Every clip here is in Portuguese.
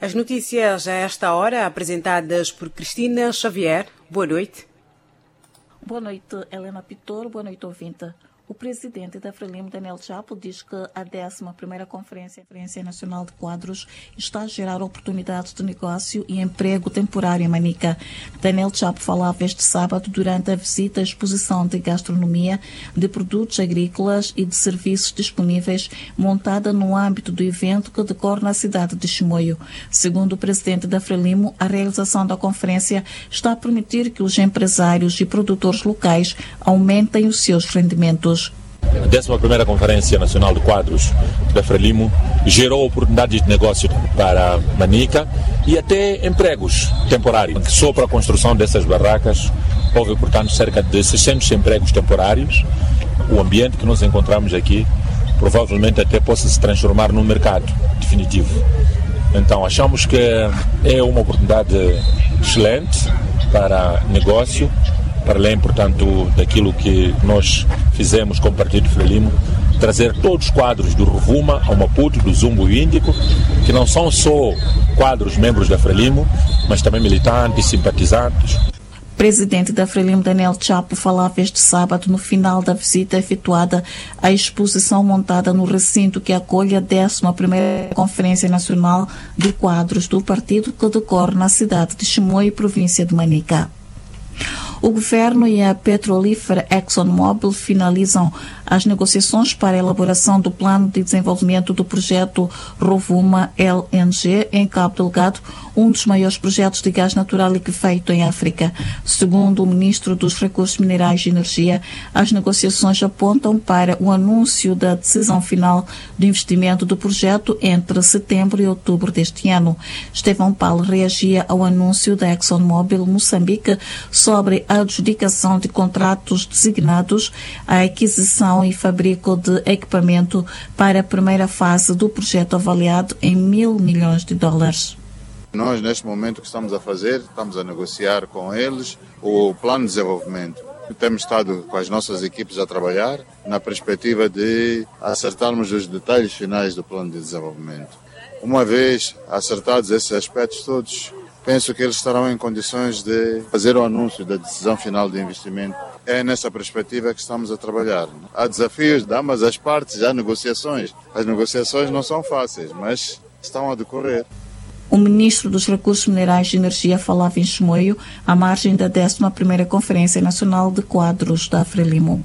As notícias a esta hora, apresentadas por Cristina Xavier. Boa noite. Boa noite, Helena Pitor. Boa noite, ouvinte. O presidente da Frelimo, Daniel Chapo, diz que a 11ª Conferência Nacional de Quadros está a gerar oportunidades de negócio e emprego temporário em Manica. Daniel Chapo falava este sábado durante a visita à exposição de gastronomia, de produtos agrícolas e de serviços disponíveis montada no âmbito do evento que decorre na cidade de Chimoio. Segundo o presidente da Frelimo, a realização da conferência está a permitir que os empresários e produtores locais aumentem os seus rendimentos. A 11ª Conferência Nacional de Quadros da Frelimo gerou oportunidades de negócio para Manica e até empregos temporários. Só para a construção dessas barracas houve, portanto, cerca de 600 empregos temporários. O ambiente que nós encontramos aqui provavelmente até possa se transformar num mercado definitivo. Então achamos que é uma oportunidade excelente para negócio, para além, portanto, daquilo que nós fizemos com o Partido Frelimo, trazer todos os quadros do Rovuma ao Maputo, do Zumbo e Índico, que não são só quadros membros da Frelimo, mas também militantes, simpatizantes. Presidente da Frelimo, Daniel Chapo, falava este sábado no final da visita efetuada à exposição montada no recinto que acolhe a 11ª Conferência Nacional de Quadros do partido que decorre na cidade de Chimoio, província de Manica. O governo e a petrolífera ExxonMobil finalizam as negociações para a elaboração do plano de desenvolvimento do projeto Rovuma LNG em Cabo Delgado, um dos maiores projetos de gás natural liquefeito em África. Segundo o ministro dos Recursos Minerais e Energia, as negociações apontam para o anúncio da decisão final do investimento do projeto entre setembro e outubro deste ano. Estevão Paulo reagia ao anúncio da ExxonMobil Moçambique sobre a adjudicação de contratos designados à aquisição e fabrico de equipamento para a primeira fase do projeto avaliado em $1.000 milhões. Nós, neste momento, o que estamos a fazer, estamos a negociar com eles o plano de desenvolvimento. Temos estado com as nossas equipes a trabalhar na perspectiva de acertarmos os detalhes finais do plano de desenvolvimento. Uma vez acertados esses aspectos todos, penso que eles estarão em condições de fazer o anúncio da decisão final de investimento. É nessa perspectiva que estamos a trabalhar. Há desafios de ambas as partes, há negociações. As negociações não são fáceis, mas estão a decorrer. O ministro dos Recursos Minerais e Energia falava em Chimoio, à margem da 11ª Conferência Nacional de Quadros da Frelimo.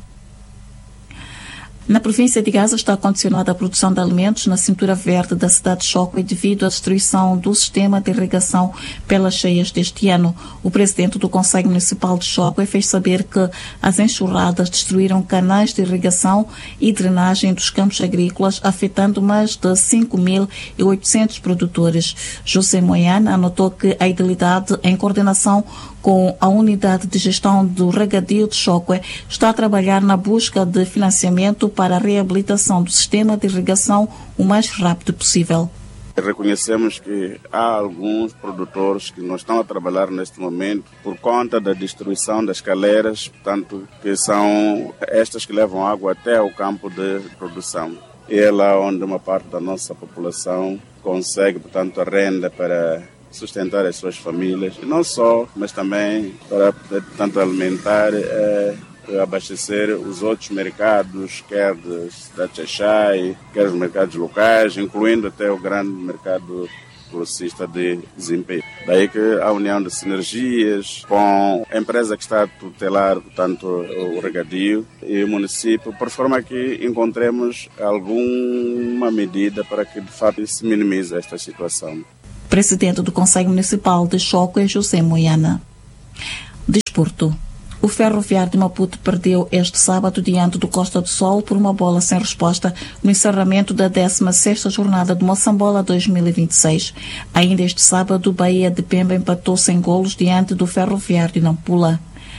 Na província de Gaza está condicionada a produção de alimentos na cintura verde da cidade de Chokwe devido à destruição do sistema de irrigação pelas cheias deste ano. O presidente do Conselho Municipal de Chokwe fez saber que as enxurradas destruíram canais de irrigação e drenagem dos campos agrícolas, afetando mais de 5.800 produtores. José Moyana anotou que a idilidade, em coordenação com a Unidade de Gestão do Regadio de Chokwe, está a trabalhar na busca de financiamento para a reabilitação do sistema de irrigação o mais rápido possível. Reconhecemos que há alguns produtores que não estão a trabalhar neste momento por conta da destruição das caleiras, portanto, que são estas que levam água até ao campo de produção. E é lá onde uma parte da nossa população consegue, portanto, a renda para sustentar as suas famílias, e não só, mas também para, portanto, alimentar abastecer os outros mercados, quer da cidade de Xai, quer os mercados locais, incluindo até o grande mercado grossista de desempenho. Daí que a união de sinergias com a empresa que está a tutelar, portanto, o regadio e o município, por forma que encontremos alguma medida para que, de fato, se minimize esta situação. Presidente do Conselho Municipal de Chokwe, José Moyana. Desporto. O Ferroviário de Maputo perdeu este sábado diante do Costa do Sol por uma bola sem resposta no encerramento da 16ª jornada de Moçambola 2026. Ainda este sábado, o Bahia de Pemba empatou sem golos diante do Ferroviário de Nampula.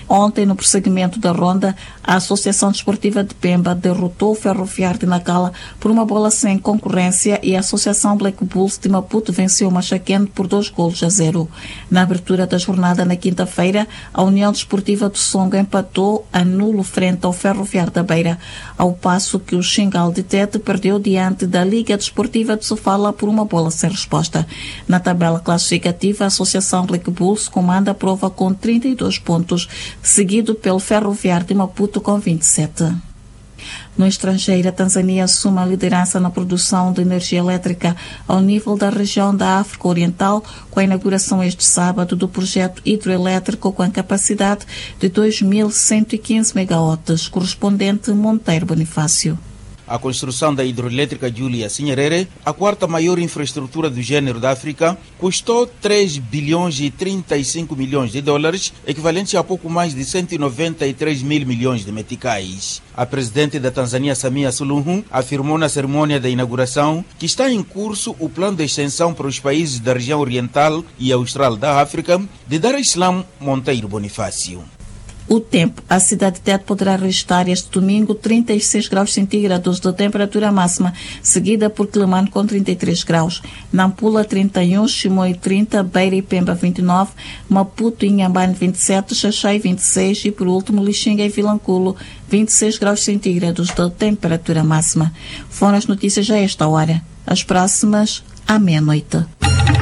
Ontem, no prosseguimento da ronda, a Associação Desportiva de Pemba derrotou o Ferroviário de Nacala por uma bola sem concorrência e a Associação Black Bulls de Maputo venceu o Machaquene por 2-0. Na abertura da jornada na quinta-feira, a União Desportiva do Songo empatou a nulo frente ao Ferroviário da Beira, ao passo que o Xingal de Tete perdeu diante da Liga Desportiva de Sofala por uma bola sem resposta. Na tabela classificativa, a Associação Black Bulls comanda a prova com 32 pontos, seguido pelo Ferroviário de Maputo com 27. No estrangeiro, a Tanzânia assume a liderança na produção de energia elétrica ao nível da região da África Oriental, com a inauguração este sábado do projeto hidroelétrico com a capacidade de 2.115 megawatts, correspondente Monteiro Bonifácio. A construção da hidroelétrica Julia Nyerere, a quarta maior infraestrutura do gênero da África, custou 3 bilhões e 35 milhões de dólares, equivalente a pouco mais de 193 mil milhões de meticais. A presidente da Tanzânia, Samia Suluhu, afirmou na cerimônia da inauguração que está em curso o plano de extensão para os países da região oriental e austral da África de Dar es Salaam, Monteiro Bonifácio. O tempo. A cidade de Tete poderá registrar este domingo 36 graus centígrados de temperatura máxima, seguida por Quelimane com 33 graus. Nampula 31, Chimoio 30, Beira e Pemba 29, Maputo e Inhambane 27, Xaxai 26 e por último Lixinga e Vilanculo 26 graus centígrados de temperatura máxima. Foram as notícias a esta hora. As próximas à meia-noite.